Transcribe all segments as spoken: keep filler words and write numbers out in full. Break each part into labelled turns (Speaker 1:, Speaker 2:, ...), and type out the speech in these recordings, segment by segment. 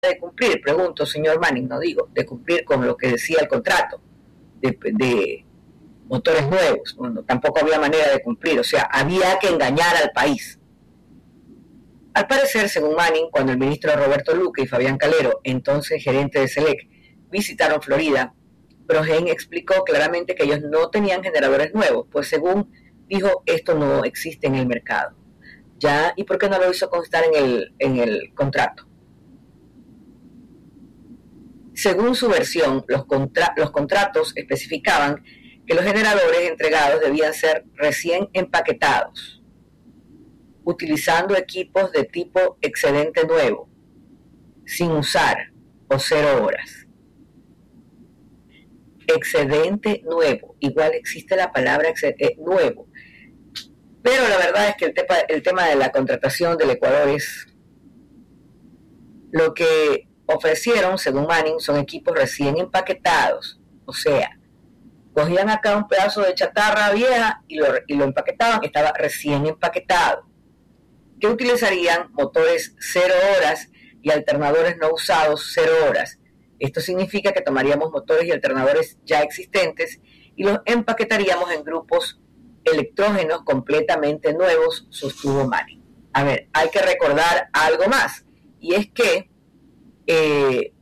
Speaker 1: de cumplir, pregunto, señor Manning, no digo, de cumplir con lo que decía el contrato de, de motores nuevos. Bueno, tampoco había manera de cumplir, o sea, había que engañar al país. Al parecer, según Manning, cuando el ministro Roberto Luque y Fabián Calero, entonces gerente de SELEC, visitaron Florida, Progen explicó claramente que ellos no tenían generadores nuevos, pues según dijo, esto no existe en el mercado. Ya, ¿y por qué no lo hizo constar en el, en el contrato? Según su versión, los, contra- los contratos especificaban que los generadores entregados debían ser recién empaquetados, utilizando equipos de tipo excedente nuevo, sin usar o cero horas. Excedente nuevo, igual existe la palabra excedente, nuevo, pero la verdad es que el tema, el tema de la contratación del Ecuador es lo que ofrecieron, según Manning, son equipos recién empaquetados, o sea, cogían acá un pedazo de chatarra vieja y lo, y lo empaquetaban, estaba recién empaquetado, que utilizarían motores cero horas y alternadores no usados cero horas. Esto significa que tomaríamos motores y alternadores ya existentes y los empaquetaríamos en grupos electrógenos completamente nuevos, sostuvo Manning. A ver, hay que recordar algo más, y es que eh,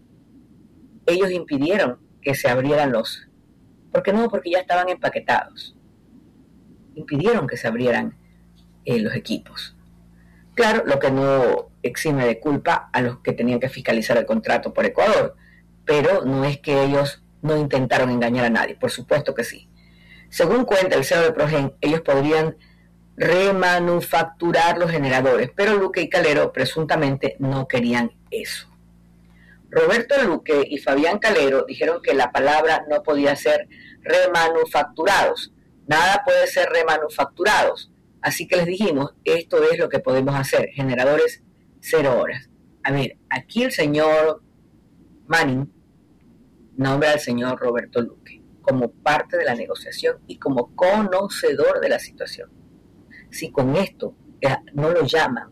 Speaker 1: ellos impidieron que se abrieran los... ¿Por qué no? Porque ya estaban empaquetados. Impidieron que se abrieran eh, los equipos. Claro, lo que no exime de culpa a los que tenían que fiscalizar el contrato por Ecuador, pero no es que ellos no intentaron engañar a nadie, por supuesto que sí. Según cuenta el C E O de Progen, ellos podrían remanufacturar los generadores, pero Luque y Calero presuntamente no querían eso. Roberto Luque y Fabián Calero dijeron que la palabra no podía ser remanufacturados, nada puede ser remanufacturados, así que les dijimos, esto es lo que podemos hacer, generadores cero horas. A ver, aquí el señor Manning nombra al señor Roberto Luque como parte de la negociación y como conocedor de la situación. Si con esto no lo llaman,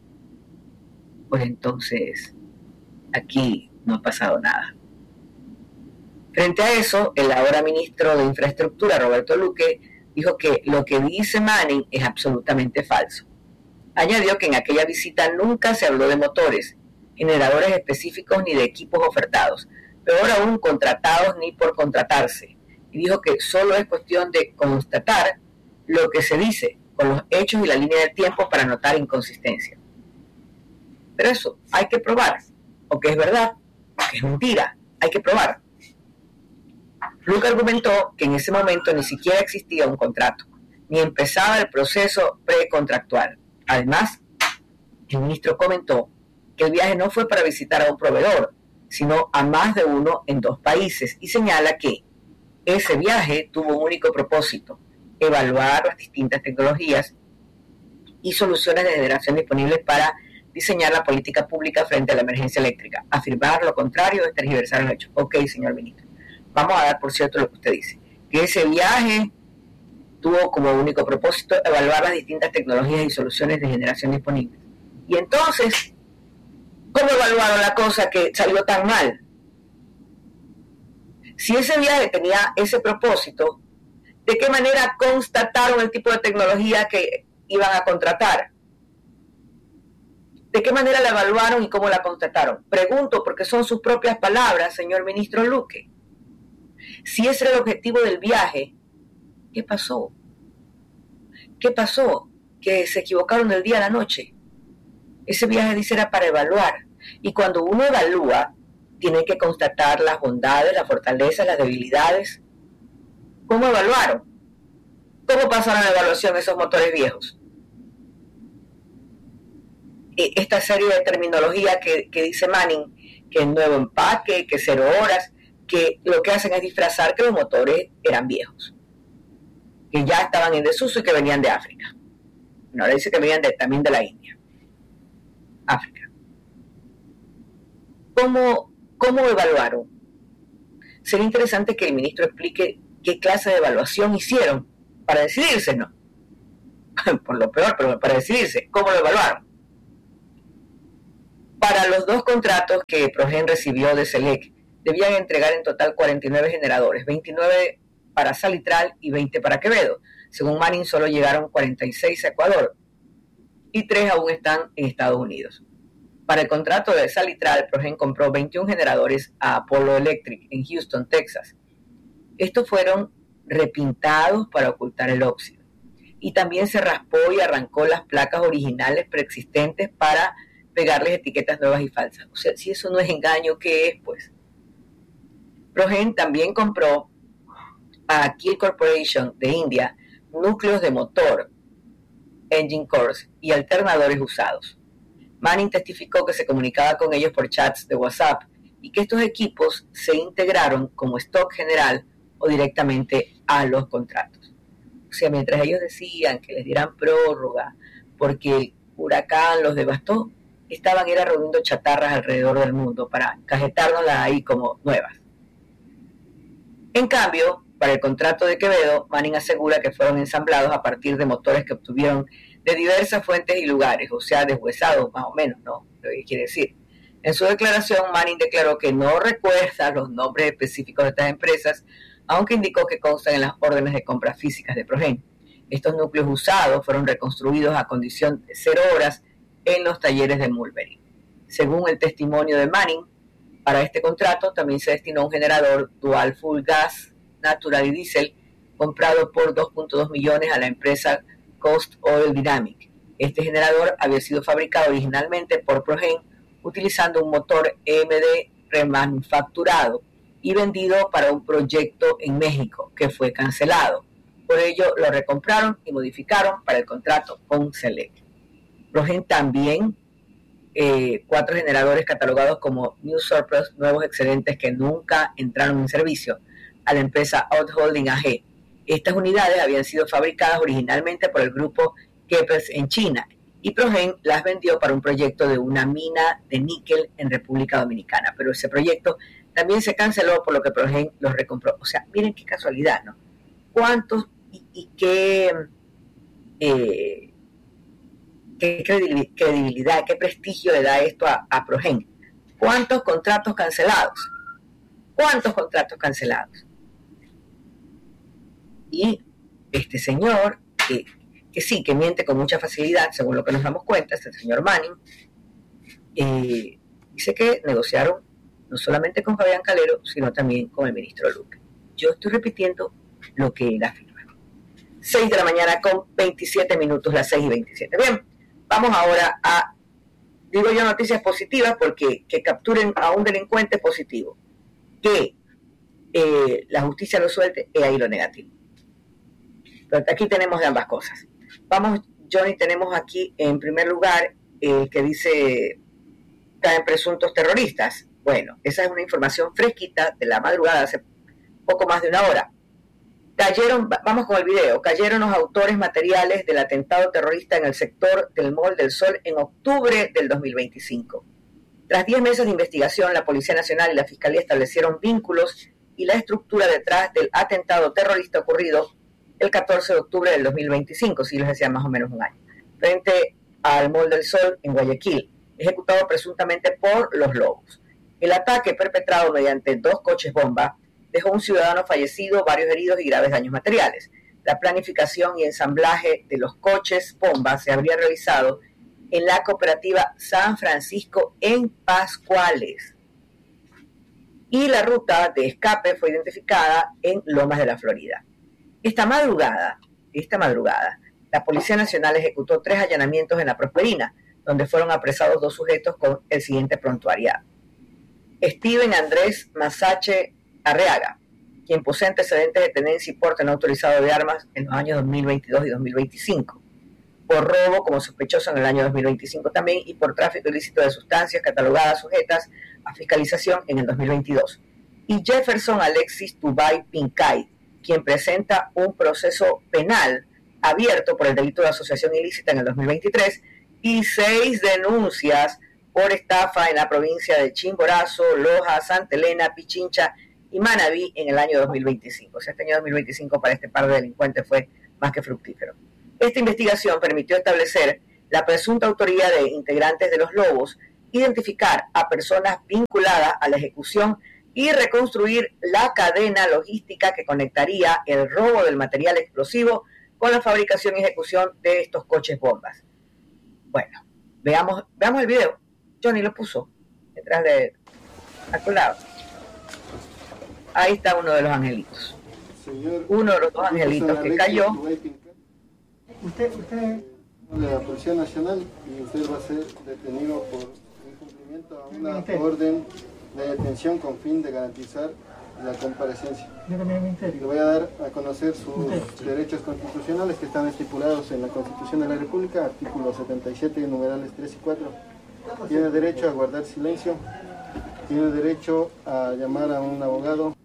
Speaker 1: pues entonces aquí no ha pasado nada. Frente a eso, el ahora ministro de Infraestructura, Roberto Luque, dijo que lo que dice Manning es absolutamente falso. Añadió que en aquella visita nunca se habló de motores, generadores específicos ni de equipos ofertados, peor aún contratados ni por contratarse. Y dijo que solo es cuestión de constatar lo que se dice con los hechos y la línea del tiempo para notar inconsistencia. Pero eso hay que probar, o que es verdad, o que es mentira, hay que probar. Luque argumentó que en ese momento ni siquiera existía un contrato, ni empezaba el proceso precontractual. Además, el ministro comentó que el viaje no fue para visitar a un proveedor, sino a más de uno en dos países, y señala que ese viaje tuvo un único propósito: evaluar las distintas tecnologías y soluciones de generación disponibles para diseñar la política pública frente a la emergencia eléctrica. Afirmar lo contrario es tergiversar el hecho. Ok, señor ministro. Vamos a dar por cierto lo que usted dice, que ese viaje tuvo como único propósito evaluar las distintas tecnologías y soluciones de generación disponibles. Y entonces, ¿cómo evaluaron la cosa que salió tan mal? Si ese viaje tenía ese propósito, ¿de qué manera constataron el tipo de tecnología que iban a contratar? ¿De qué manera la evaluaron y cómo la constataron? Pregunto porque son sus propias palabras, señor ministro Luque. Si ese era el objetivo del viaje, ¿qué pasó? ¿Qué pasó? Que se equivocaron del día a la noche. Ese viaje dice era para evaluar. Y cuando uno evalúa, tiene que constatar las bondades, las fortalezas, las debilidades. ¿Cómo evaluaron? ¿Cómo pasaron la evaluación esos motores viejos? Esta serie de terminología que, que dice Manning, que nuevo empaque, que cero horas, que lo que hacen es disfrazar que los motores eran viejos, que ya estaban en desuso y que venían de África. No, ahora dice que venían de, también de la India. África. ¿Cómo, ¿Cómo evaluaron? Sería interesante que el ministro explique qué clase de evaluación hicieron para decidirse, ¿no? Por lo peor, pero para decidirse, ¿cómo lo evaluaron? Para los dos contratos que Progen recibió de Select, debían entregar en total cuarenta y nueve generadores, veintinueve para Salitral y veinte para Quevedo. Según Manning, solo llegaron cuarenta y seis a Ecuador y tres aún están en Estados Unidos. Para el contrato de Salitral, Progen compró veintiún generadores a Apollo Electric en Houston, Texas. Estos fueron repintados para ocultar el óxido. Y también se raspó y arrancó las placas originales preexistentes para pegarles etiquetas nuevas y falsas. O sea, si eso no es engaño, ¿qué es, pues? Progen también compró a Kiel Corporation de India núcleos de motor, engine cores y alternadores usados. Manning testificó que se comunicaba con ellos por chats de WhatsApp y que estos equipos se integraron como stock general o directamente a los contratos. O sea, mientras ellos decían que les dieran prórroga porque el huracán los devastó, estaban era reuniendo chatarras alrededor del mundo para cajetárnoslas ahí como nuevas. En cambio, para el contrato de Quevedo, Manning asegura que fueron ensamblados a partir de motores que obtuvieron de diversas fuentes y lugares, o sea, deshuesados más o menos, ¿no? Lo que quiere decir. En su declaración, Manning declaró que no recuerda los nombres específicos de estas empresas, aunque indicó que constan en las órdenes de compra físicas de Progen. Estos núcleos usados fueron reconstruidos a condición de cero horas en los talleres de Mulberry. Según el testimonio de Manning, para este contrato también se destinó un generador dual full gas, natural y diésel, comprado por dos punto dos millones a la empresa Coast Oil Dynamic. Este generador había sido fabricado originalmente por Progen utilizando un motor M D remanufacturado y vendido para un proyecto en México que fue cancelado. Por ello lo recompraron y modificaron para el contrato con Select. Progen también eh, cuatro generadores catalogados como New Surplus, nuevos excedentes que nunca entraron en servicio, a la empresa Outholding A G. Estas unidades habían sido fabricadas originalmente por el grupo Kepers en China y Progen las vendió para un proyecto de una mina de níquel en República Dominicana, pero ese proyecto también se canceló, por lo que Progen los recompró. O sea, miren qué casualidad, ¿no? ¿Cuántos y, y qué, eh, qué credibilidad, qué prestigio le da esto a, a Progen? ¿Cuántos contratos cancelados? ¿Cuántos contratos cancelados? Y este señor, que, que sí, que miente con mucha facilidad, según lo que nos damos cuenta, este señor Manning, eh, dice que negociaron no solamente con Fabián Calero, sino también con el ministro Luque. Yo estoy repitiendo lo que él afirma. seis de la mañana con veintisiete minutos, las seis y veintisiete. Bien, vamos ahora a, digo yo, noticias positivas, porque que capturen a un delincuente positivo. Que eh, la justicia lo suelte, es ahí lo negativo. Pero aquí tenemos de ambas cosas. Vamos, Johnny, tenemos aquí en primer lugar eh, que dice caen presuntos terroristas. Bueno, esa es una información fresquita de la madrugada, hace poco más de una hora. Cayeron, vamos con el video, cayeron los autores materiales del atentado terrorista en el sector del Mall del Sol en octubre del dos mil veinticinco. Tras diez meses de investigación, la Policía Nacional y la Fiscalía establecieron vínculos y la estructura detrás del atentado terrorista ocurrido el catorce de octubre del dos mil veinticinco, si les decía más o menos un año, frente al Mall del Sol en Guayaquil, ejecutado presuntamente por los Lobos. El ataque, perpetrado mediante dos coches bomba, dejó un ciudadano fallecido, varios heridos y graves daños materiales. La planificación y ensamblaje de los coches bomba se habría realizado en la cooperativa San Francisco en Pascuales. Y la ruta de escape fue identificada en Lomas de la Florida. Esta madrugada, esta madrugada, la Policía Nacional ejecutó tres allanamientos en la Prosperina, donde fueron apresados dos sujetos con el siguiente prontuariado. Steven Andrés Masache Arreaga, quien posee antecedentes de tenencia y porte no autorizado de armas en los años dos mil veintidós y dos mil veinticinco, por robo como sospechoso en el año dos mil veinticinco también y por tráfico ilícito de sustancias catalogadas sujetas a fiscalización en el dos mil veintidós. Y Jefferson Alexis Tubay Pincay, quien presenta un proceso penal abierto por el delito de asociación ilícita en el dos mil veintitrés y seis denuncias por estafa en la provincia de Chimborazo, Loja, Santa Elena, Pichincha y Manabí en el año dos mil veinticinco. O sea, este año dos mil veinticinco para este par de delincuentes fue más que fructífero. Esta investigación permitió establecer la presunta autoría de integrantes de los Lobos identificar a personas vinculadas a la ejecución y reconstruir la cadena logística que conectaría el robo del material explosivo con la fabricación y ejecución de estos coches bombas. Bueno, veamos, veamos el video. Johnny lo puso detrás de aquel lado. Ahí está uno de los angelitos. Uno de los dos angelitos que cayó.
Speaker 2: Usted, usted de la Policía Nacional y usted va a ser detenido por incumplimiento a una orden de detención con fin de garantizar la comparecencia. Le voy a dar a conocer sus derechos constitucionales que están estipulados en la Constitución de la República, artículos setenta y siete, numerales tres y cuatro. Tiene derecho a guardar silencio, tiene derecho a llamar a un abogado.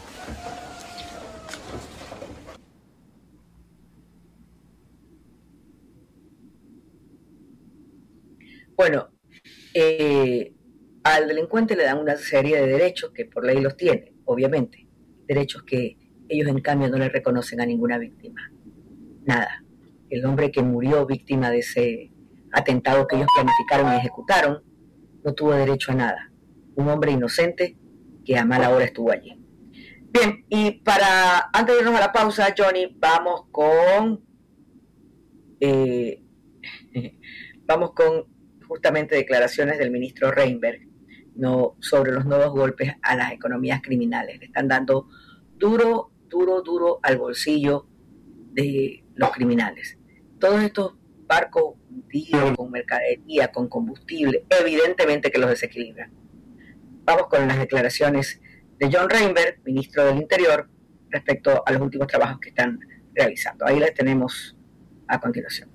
Speaker 1: Bueno, eh, al delincuente le dan una serie de derechos que por ley los tiene, obviamente. Derechos que ellos en cambio no le reconocen a ninguna víctima. Nada. El hombre que murió víctima de ese atentado que ellos planificaron y ejecutaron no tuvo derecho a nada. Un hombre inocente que a mala hora estuvo allí. Bien, y para, antes de irnos a la pausa, Johnny, vamos con... Eh, vamos con justamente declaraciones del ministro Reinberg no, sobre los nuevos golpes a las economías criminales. Le están dando duro, duro, duro al bolsillo de los criminales. Todos estos barcos hundidos con mercadería, con combustible, evidentemente que los desequilibran. Vamos con las declaraciones de John Reinberg, ministro del Interior, respecto a los últimos trabajos que están realizando. Ahí les tenemos a continuación.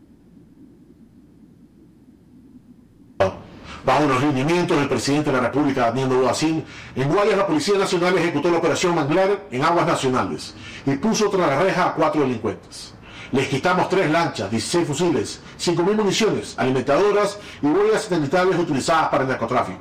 Speaker 3: Bajo los lineamientos del presidente de la República, Daniel Noboa-Sin, en Guayas la Policía Nacional ejecutó la operación Manglar en aguas nacionales y puso tras la reja a cuatro delincuentes. Les quitamos tres lanchas, dieciséis fusiles, cinco mil municiones, alimentadoras y boyas satelitales utilizadas para el narcotráfico.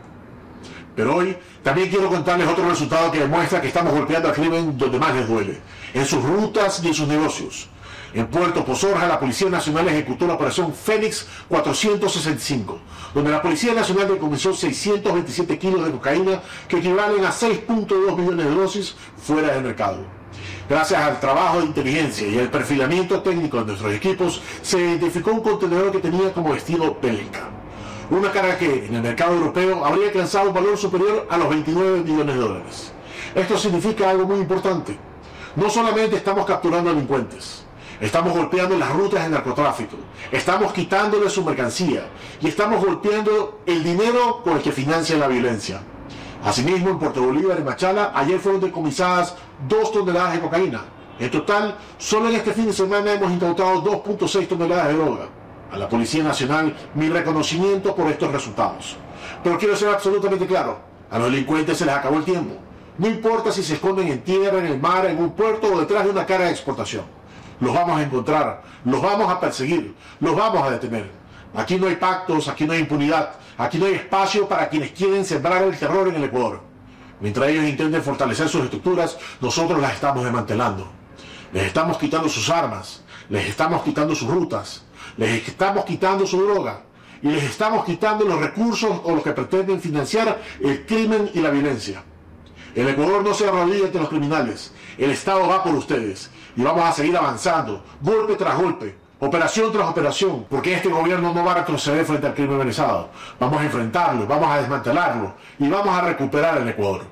Speaker 3: Pero hoy también quiero contarles otro resultado que demuestra que estamos golpeando al crimen donde más les duele, en sus rutas y en sus negocios. En Puerto Pozorja, la Policía Nacional ejecutó la operación Fénix cuatrocientos sesenta y cinco, donde la Policía Nacional decomisó seiscientos veintisiete kilos de cocaína que equivalen a seis punto dos millones de dosis fuera del mercado. Gracias al trabajo de inteligencia y el perfilamiento técnico de nuestros equipos, se identificó un contenedor que tenía como destino Bélgica. Una carga que en el mercado europeo habría alcanzado un valor superior a los veintinueve millones de dólares. Esto significa algo muy importante. No solamente estamos capturando delincuentes, estamos golpeando las rutas del narcotráfico, estamos quitándole su mercancía y estamos golpeando el dinero con el que financian la violencia. Asimismo, en Puerto Bolívar y Machala, ayer fueron decomisadas dos toneladas de cocaína. En total, solo en este fin de semana hemos incautado dos punto seis toneladas de droga. A la Policía Nacional, mi reconocimiento por estos resultados. Pero quiero ser absolutamente claro, a los delincuentes se les acabó el tiempo. No importa si se esconden en tierra, en el mar, en un puerto o detrás de una carga de exportación. Los vamos a encontrar, los vamos a perseguir, los vamos a detener. Aquí no hay pactos, aquí no hay impunidad, aquí no hay espacio para quienes quieren sembrar el terror en el Ecuador. Mientras ellos intenten fortalecer sus estructuras, nosotros las estamos desmantelando. Les estamos quitando sus armas, les estamos quitando sus rutas, les estamos quitando su droga y les estamos quitando los recursos o los que pretenden financiar el crimen y la violencia. El Ecuador no se arrodilla ante los criminales, el Estado va por ustedes y vamos a seguir avanzando, golpe tras golpe, operación tras operación, porque este gobierno no va a retroceder frente al crimen organizado. Vamos a enfrentarlo, vamos a desmantelarlo y vamos a recuperar el Ecuador.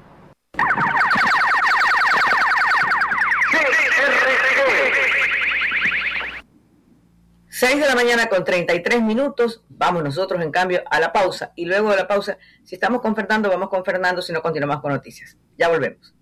Speaker 1: seis de la mañana con treinta y tres minutos, vamos nosotros en cambio a la pausa y luego de la pausa, si estamos con Fernando, vamos con Fernando, si no continuamos con noticias. Ya volvemos.